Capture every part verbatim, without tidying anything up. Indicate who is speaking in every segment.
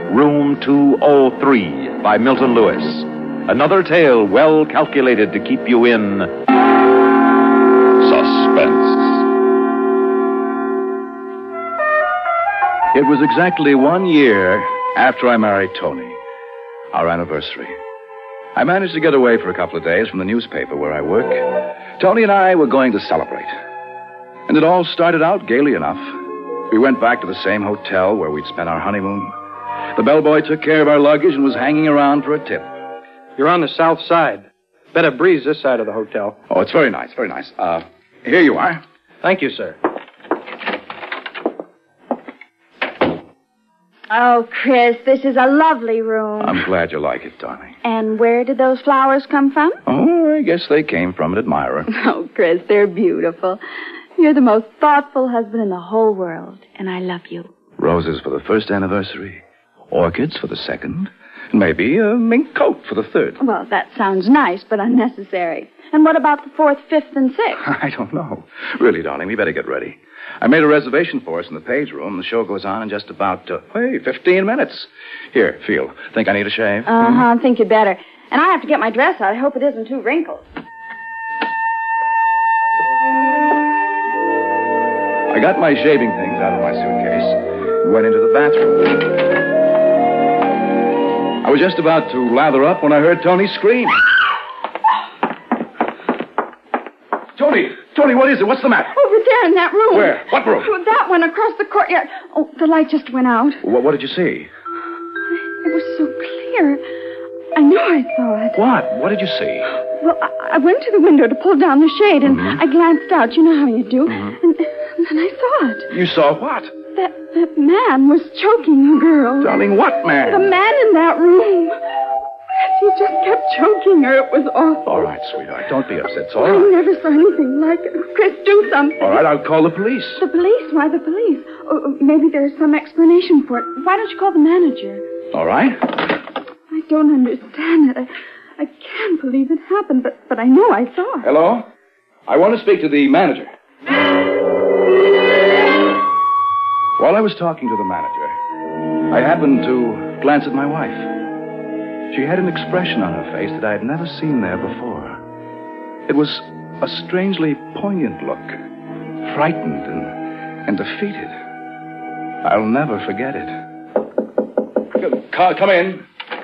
Speaker 1: Room two oh three by Milton Lewis. Another tale well calculated to keep you in suspense.
Speaker 2: It was exactly one year after I married Tony, our anniversary. I managed to get away for a couple of days from the newspaper where I work. Tony and I were going to celebrate. And it all started out gaily enough. We went back to the same hotel where we'd spent our honeymoon. The bellboy took care of our luggage and was hanging around for a tip.
Speaker 3: You're on the south side. Better breeze this side of the hotel.
Speaker 2: Oh, it's very nice, very nice. Uh, here you are.
Speaker 3: Thank you, sir.
Speaker 4: Oh, Chris, this is a lovely room.
Speaker 2: I'm glad you like it, darling.
Speaker 4: And where did those flowers come from?
Speaker 2: Oh, I guess they came from an admirer.
Speaker 4: Oh, Chris, they're beautiful. You're the most thoughtful husband in the whole world, and I love you.
Speaker 2: Roses for the first anniversary, orchids for the second, and maybe a mink coat for the third.
Speaker 4: Well, that sounds nice, but unnecessary. And what about the fourth, fifth, and sixth?
Speaker 2: I don't know. Really, darling, we better get ready. I made a reservation for us in the page room. The show goes on in just about, uh, hey, fifteen minutes. Here, feel. Think I need a shave?
Speaker 4: Uh-huh, hmm? I think you better. And I have to get my dress out. I hope it isn't too wrinkled.
Speaker 2: I got my shaving things out of my suitcase and went into the bathroom. I was just about to lather up when I heard Tony scream. Tony! Tony, what is it? What's the matter?
Speaker 4: Over there in that room.
Speaker 2: Where? What room?
Speaker 4: Oh, that one across the courtyard. Oh, the light just went out.
Speaker 2: What, what did you see?
Speaker 4: It was so clear. I know I saw it.
Speaker 2: What? What did you see?
Speaker 4: Well, I, I went to the window to pull down the shade, and
Speaker 2: mm-hmm.
Speaker 4: I glanced out. You know how you do.
Speaker 2: Mm-hmm.
Speaker 4: And, and then I saw it.
Speaker 2: You saw what?
Speaker 4: That, that man was choking a girl.
Speaker 2: Darling, what man?
Speaker 4: The man in that room. He just kept choking her. It was awful.
Speaker 2: All right, sweetheart. Don't be upset. It's all
Speaker 4: I
Speaker 2: right.
Speaker 4: never saw anything like it. Chris, do something.
Speaker 2: All right, I'll call the police.
Speaker 4: The police? Why the police? Oh, maybe there's some explanation for it. Why don't you call the manager?
Speaker 2: All right.
Speaker 4: I don't understand it. I, I can't believe it happened, but, but I know I saw it.
Speaker 2: Hello? I want to speak to the manager. While I was talking to the manager, I happened to glance at my wife. She had an expression on her face that I had never seen there before. It was a strangely poignant look, frightened and, and defeated. I'll never forget it. Come in.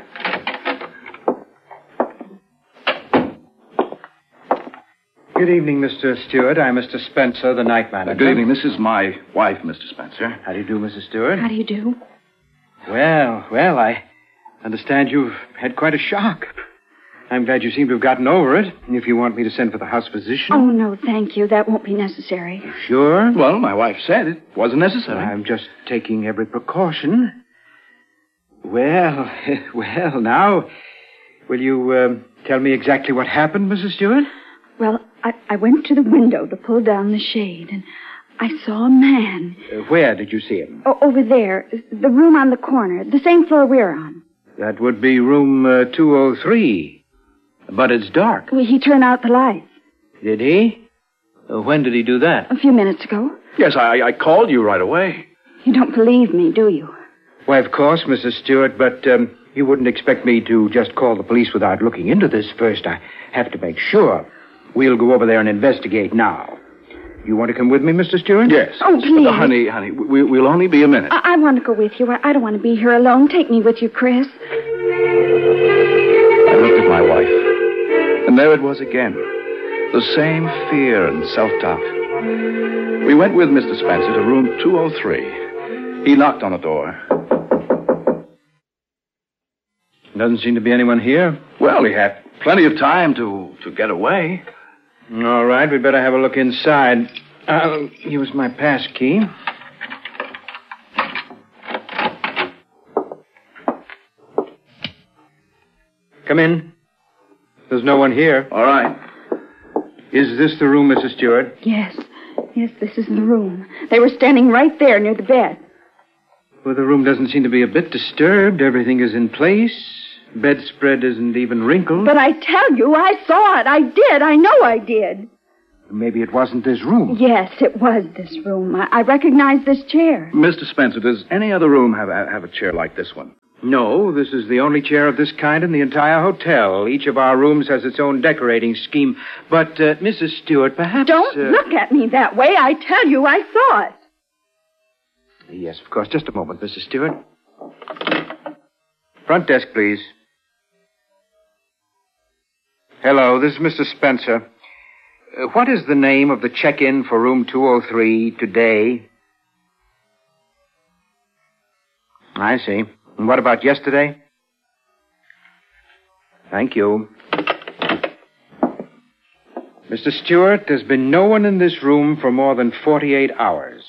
Speaker 3: Good evening, Mister Stewart. I'm Mister Spencer, the night manager.
Speaker 2: Uh, good evening. This is my wife, Mister Spencer.
Speaker 3: How do you do, Missus Stewart?
Speaker 4: How do you do?
Speaker 3: Well, well, I understand you've had quite a shock. I'm glad you seem to have gotten over it. If you want me to send for the house physician.
Speaker 4: Oh, no, thank you. That won't be necessary.
Speaker 3: You sure?
Speaker 2: Well, my wife said it wasn't necessary.
Speaker 3: I'm just taking every precaution. Well, well, now, will you uh, tell me exactly what happened, Missus Stewart?
Speaker 4: Well, I, I went to the window to pull down the shade, and I saw a man.
Speaker 3: Uh, where did you see him?
Speaker 4: Oh, over there, the room on the corner, the same floor we're on.
Speaker 3: That would be room uh, two oh three. But it's dark.
Speaker 4: Well, he turned out the lights.
Speaker 3: Did he? Uh, when did he do that?
Speaker 4: A few minutes ago.
Speaker 2: Yes, I, I called you right away.
Speaker 4: You don't believe me, do you?
Speaker 3: Why, of course, Missus Stewart, but um, you wouldn't expect me to just call the police without looking into this first. I have to make sure. We'll go over there and investigate now. You want to come with me, Mister Stewart?
Speaker 2: Yes.
Speaker 4: Oh, please.
Speaker 2: Uh, honey, honey, we, we'll only be a minute.
Speaker 4: I, I want to go with you. I, I don't want to be here alone. Take me with you, Chris.
Speaker 2: I looked at my wife, and there it was again. The same fear and self-doubt. We went with Mister Spencer to room two oh three. He knocked on the door.
Speaker 3: Doesn't seem to be anyone here.
Speaker 2: Well, he had plenty of time to, to get away.
Speaker 3: All right, we'd better have a look inside. I'll use my pass key. Come in. There's no one here.
Speaker 2: All right.
Speaker 3: Is this the room, Missus Stewart?
Speaker 4: Yes. Yes, this is the room. They were standing right there near the bed.
Speaker 3: Well, the room doesn't seem to be a bit disturbed. Everything is in place. Bedspread isn't even wrinkled.
Speaker 4: But I tell you, I saw it. I did. I know I did.
Speaker 3: Maybe it wasn't this room.
Speaker 4: Yes, it was this room. I, I recognize this chair.
Speaker 2: Mister Spencer, does any other room have a, have a chair like this one?
Speaker 3: No, this is the only chair of this kind in the entire hotel. Each of our rooms has its own decorating scheme. But, uh, Missus Stewart, perhaps...
Speaker 4: Don't
Speaker 3: uh...
Speaker 4: look at me that way. I tell you, I saw it.
Speaker 3: Yes, of course. Just a moment, Missus Stewart. Front desk, please. Hello, this is Mister Spencer. Uh, what is the name of the check-in for room two oh three today? I see. And what about yesterday? Thank you. Mister Stewart, there's been no one in this room for more than forty-eight hours.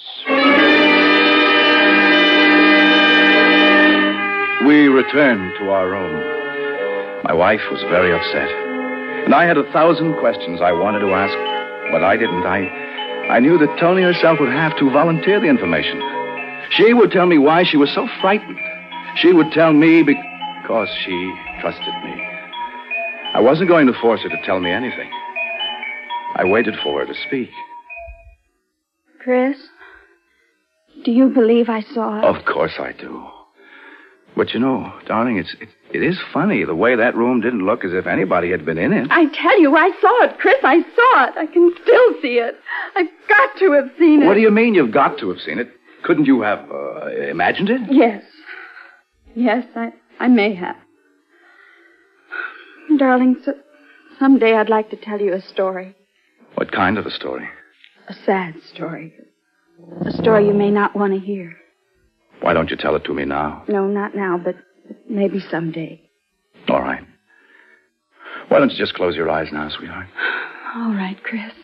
Speaker 2: We returned to our room. My wife was very upset. And I had a thousand questions I wanted to ask, but I didn't. I, I knew that Tony herself would have to volunteer the information. She would tell me why she was so frightened. She would tell me because she trusted me. I wasn't going to force her to tell me anything. I waited for her to speak.
Speaker 4: Chris, do you believe I saw it?
Speaker 2: Of course I do. But you know, darling, it's it, it is funny the way that room didn't look as if anybody had been in it.
Speaker 4: I tell you, I saw it, Chris. I saw it. I can still see it. I've got to have seen it.
Speaker 2: What do you mean you've got to have seen it? Couldn't you have uh, imagined it?
Speaker 4: Yes. Yes, I, I may have. Darling, so, someday I'd like to tell you a story.
Speaker 2: What kind of a story?
Speaker 4: A sad story. A story you may not want to hear.
Speaker 2: Why don't you tell it to me now?
Speaker 4: No, not now, but maybe someday.
Speaker 2: All right. Why don't you just close your eyes now, sweetheart?
Speaker 4: All right, Chris.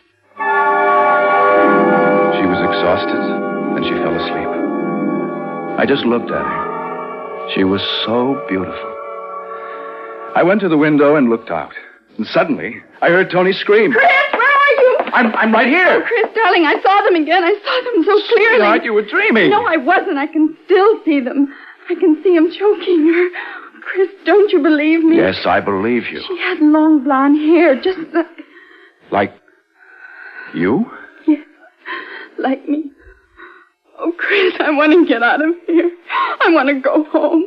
Speaker 2: She was exhausted, and she fell asleep. I just looked at her. She was so beautiful. I went to the window and looked out. And suddenly, I heard Tony scream.
Speaker 4: Chris, where are you?
Speaker 2: I'm, I'm right here.
Speaker 4: Oh, Chris, darling, I saw them again. I saw them so clearly.
Speaker 2: Sweetheart, you were dreaming.
Speaker 4: No, I wasn't. I can still see them. I can see him choking her. Chris, don't you believe me?
Speaker 2: Yes, I believe you.
Speaker 4: She had long blonde hair, just like...
Speaker 2: Like you?
Speaker 4: Yes, like me. Oh, Chris, I want to get out of here. I want to go home.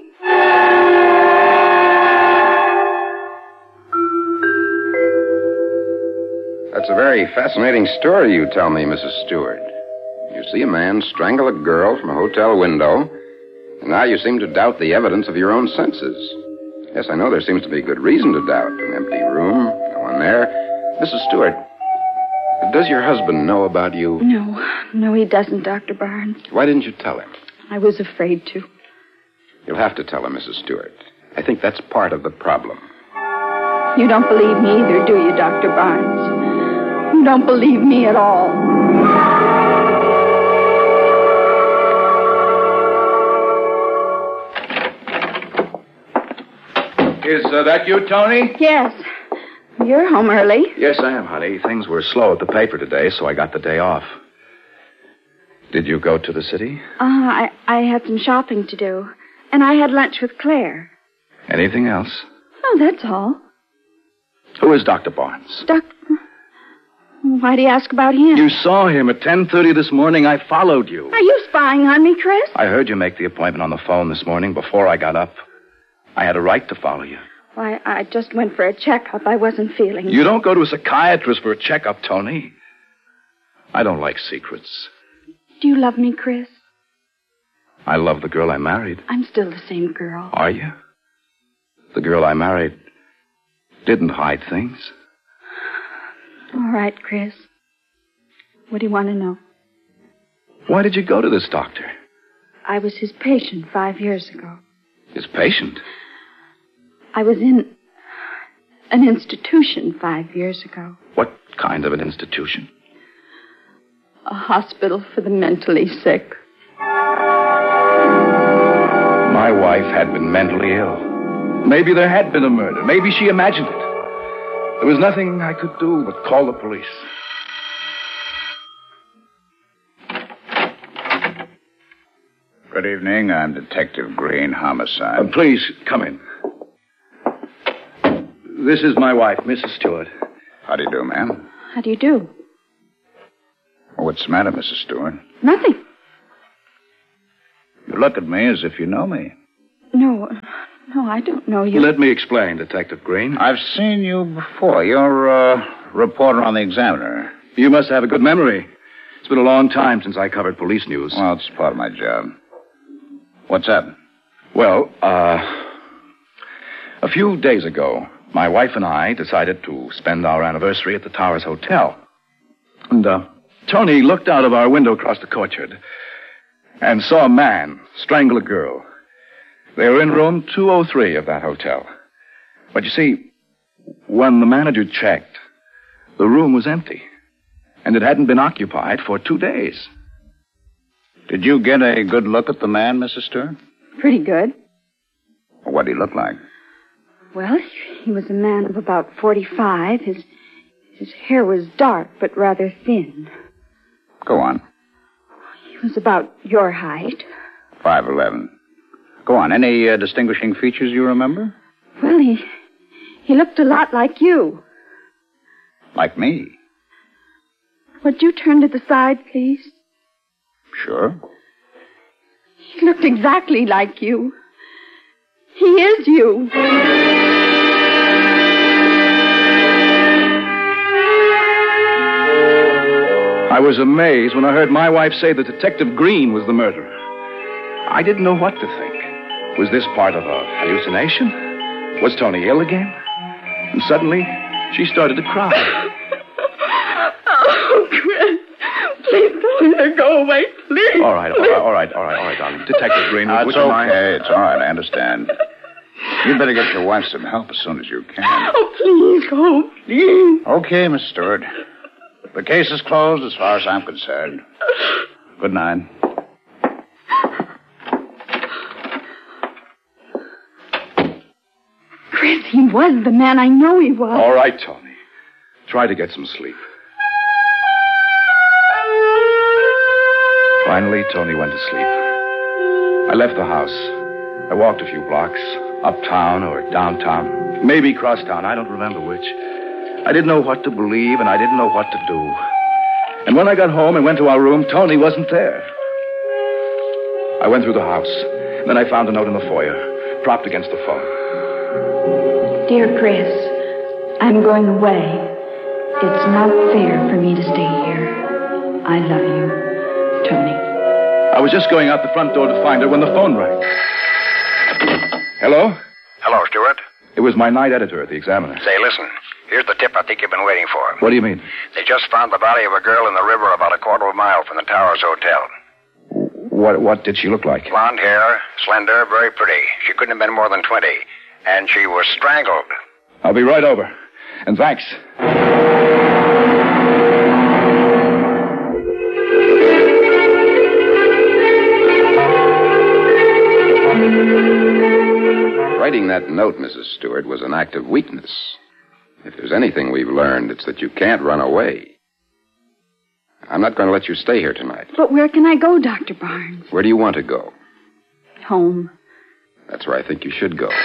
Speaker 5: That's a very fascinating story you tell me, Missus Stewart. You see a man strangle a girl from a hotel window, and now you seem to doubt the evidence of your own senses. Yes, I know there seems to be good reason to doubt. An empty room, no one there. Missus Stewart, does your husband know about you?
Speaker 4: No, no, he doesn't, Doctor Barnes.
Speaker 5: Why didn't you tell him?
Speaker 4: I was afraid to.
Speaker 5: You'll have to tell him, Missus Stewart. I think that's part of the problem.
Speaker 4: You don't believe me either, do you, Doctor Barnes? You don't believe me at all.
Speaker 2: Is uh, that you, Tony?
Speaker 4: Yes. You're home early.
Speaker 2: Yes, I am, honey. Things were slow at the paper today, so I got the day off. Did you go to the city?
Speaker 4: Uh, I, I had some shopping to do. And I had lunch with Claire.
Speaker 2: Anything else?
Speaker 4: Oh, that's all.
Speaker 2: Who is Doctor Barnes?
Speaker 4: Doctor... Why do you ask about him?
Speaker 2: You saw him at ten thirty this morning. I followed you.
Speaker 4: Are you spying on me, Chris?
Speaker 2: I heard you make the appointment on the phone this morning before I got up. I had a right to follow you.
Speaker 4: Why, I just went for a checkup. I wasn't feeling...
Speaker 2: You don't go to a psychiatrist for a checkup, Tony. I don't like secrets.
Speaker 4: Do you love me, Chris?
Speaker 2: I love the girl I married.
Speaker 4: I'm still the same girl.
Speaker 2: Are you? The girl I married didn't hide things.
Speaker 4: All right, Chris. What do you want to know?
Speaker 2: Why did you go to this doctor?
Speaker 4: I was his patient five years ago.
Speaker 2: His patient?
Speaker 4: I was in an institution five years ago.
Speaker 2: What kind of an institution?
Speaker 4: A hospital for the mentally sick.
Speaker 2: My wife had been mentally ill. Maybe there had been a murder. Maybe she imagined it. There was nothing I could do but call the police.
Speaker 6: Good evening. I'm Detective Green, homicide.
Speaker 2: Uh, please, come in. This is my wife, Missus Stewart.
Speaker 6: How do you do, ma'am?
Speaker 4: How do you do?
Speaker 6: What's the matter, Missus Stewart?
Speaker 4: Nothing.
Speaker 6: You look at me as if you know me.
Speaker 4: No, no, I don't know you.
Speaker 2: Let me explain, Detective Green.
Speaker 6: I've seen you before. You're a reporter on the Examiner.
Speaker 2: You must have a good memory. It's been a long time since I covered police news.
Speaker 6: Well, it's part of my job. What's up?
Speaker 2: Well, uh, a few days ago, my wife and I decided to spend our anniversary at the Towers Hotel. And, uh, Tony looked out of our window across the courtyard and saw a man strangle a girl. They were in room two oh three of that hotel. But you see, when the manager checked, the room was empty. And it hadn't been occupied for two days.
Speaker 6: Did you get a good look at the man, Missus Stewart?
Speaker 4: Pretty good.
Speaker 6: What did he look like?
Speaker 4: Well, he was a man of about forty-five. His, his hair was dark, but rather thin.
Speaker 6: Go on.
Speaker 4: He was about your height.
Speaker 6: five eleven. Go on. Any uh, distinguishing features you remember?
Speaker 4: Well, he, he looked a lot like you.
Speaker 6: Like me?
Speaker 4: Would you turn to the side, please?
Speaker 6: Sure.
Speaker 4: He looked exactly like you. He is you.
Speaker 2: I was amazed when I heard my wife say that Detective Green was the murderer. I didn't know what to think. Was this part of a hallucination? Was Tony ill again? And suddenly, she started to cry.
Speaker 4: Oh, Chris. Please don't let her go away, please.
Speaker 2: All right, all right, all right, all right, all right, darling. Detective Green,
Speaker 6: That's
Speaker 2: would you
Speaker 6: okay.
Speaker 2: mind?
Speaker 6: It's all right. I understand. You'd better get your wife some help as soon as you can.
Speaker 4: Oh, please, oh, please.
Speaker 6: Okay, Miss Stewart. The case is closed as far as I'm concerned. Good night.
Speaker 4: Chris, he was the man. I know he was.
Speaker 2: All right, Tony. Try to get some sleep. Finally, Tony went to sleep. I left the house. I walked a few blocks, uptown or downtown, maybe crosstown, I don't remember which. I didn't know what to believe, and I didn't know what to do. And when I got home and went to our room, Tony wasn't there. I went through the house. Then I found a note in the foyer, propped against the phone.
Speaker 4: Dear Chris, I'm going away. It's not fair for me to stay here. I love you, Tony.
Speaker 2: I was just going out the front door to find her when the phone rang. Hello?
Speaker 7: Hello, Stewart.
Speaker 2: It was my night editor at the Examiner.
Speaker 7: Say, listen. Here's the tip I think you've been waiting for.
Speaker 2: What do you mean?
Speaker 7: They just found the body of a girl in the river about a quarter of a mile from the Towers Hotel.
Speaker 2: What What did she look like?
Speaker 7: Blonde hair, slender, very pretty. She couldn't have been more than twenty. And she was strangled.
Speaker 2: I'll be right over. And thanks.
Speaker 5: Writing that note, Missus Stewart, was an act of weakness. If there's anything we've learned, it's that you can't run away. I'm not going to let you stay here tonight.
Speaker 4: But where can I go, Doctor Barnes?
Speaker 5: Where do you want to go?
Speaker 4: Home.
Speaker 5: That's where I think you should go.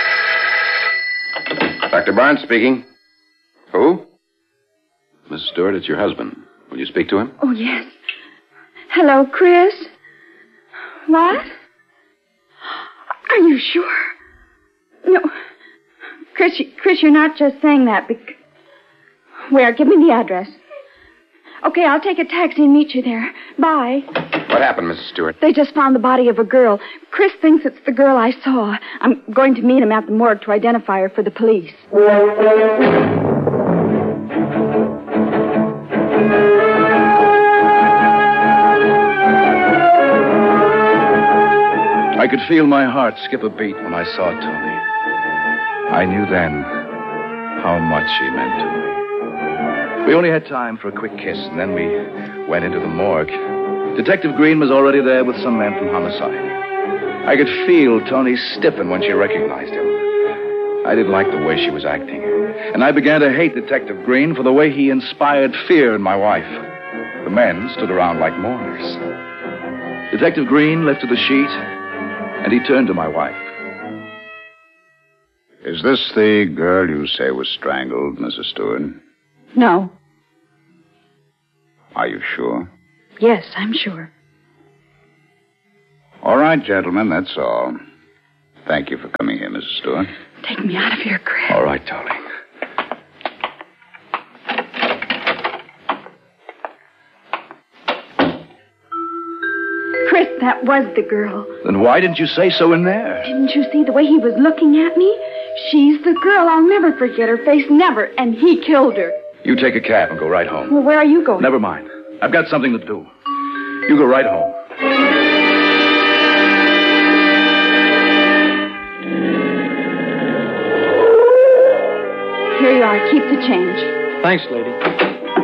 Speaker 5: Doctor Barnes speaking. Who? Missus Stewart, it's your husband. Will you speak to him?
Speaker 4: Oh, yes. Hello, Chris. What? Are you sure? No. Chris, you- Chris, you're not just saying that because... Where? Give me the address. Okay, I'll take a taxi and meet you there. Bye.
Speaker 5: What happened, Missus Stewart?
Speaker 4: They just found the body of a girl. Chris thinks it's the girl I saw. I'm going to meet him at the morgue to identify her for the police.
Speaker 2: I could feel my heart skip a beat when I saw Tony. I knew then how much he meant to me. We only had time for a quick kiss, and then we went into the morgue. Detective Green was already there with some men from homicide. I could feel Tony stiffen when she recognized him. I didn't like the way she was acting, and I began to hate Detective Green for the way he inspired fear in my wife. The men stood around like mourners. Detective Green lifted the sheet, and he turned to my wife.
Speaker 6: Is this the girl you say was strangled, Missus Stewart?
Speaker 4: No.
Speaker 6: Are you sure?
Speaker 4: Yes, I'm sure.
Speaker 6: All right, gentlemen, that's all. Thank you for coming here, Missus Stewart.
Speaker 4: Take me out of here, Chris.
Speaker 2: All right, darling.
Speaker 4: Chris, that was the girl.
Speaker 2: Then why didn't you say so in there?
Speaker 4: Didn't you see the way he was looking at me? She's the girl. I'll never forget her face, never. And he killed her.
Speaker 2: You take a cab and go right home.
Speaker 4: Well, where are you going?
Speaker 2: Never mind. I've got something to do. You go right home.
Speaker 4: Here you are. Keep the change.
Speaker 3: Thanks, lady.